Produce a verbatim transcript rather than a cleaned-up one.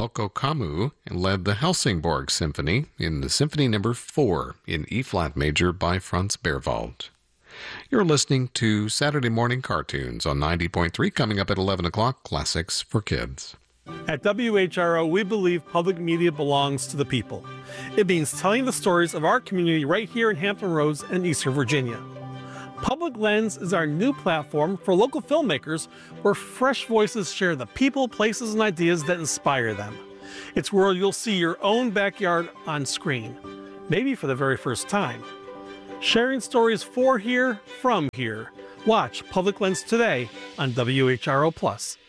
Rocco Camus led the Helsingborg Symphony in the Symphony Number four in E-flat major by Franz Berwald. You're listening to Saturday Morning Cartoons on ninety point three, coming up at eleven o'clock, Classics for Kids. At W H R O, we believe public media belongs to the people. It means telling the stories of our community right here in Hampton Roads and Eastern Virginia. Public Lens is our new platform for local filmmakers where fresh voices share the people, places, and ideas that inspire them. It's where you'll see your own backyard on screen, maybe for the very first time. Sharing stories for here, from here. Watch Public Lens today on W H R O Plus.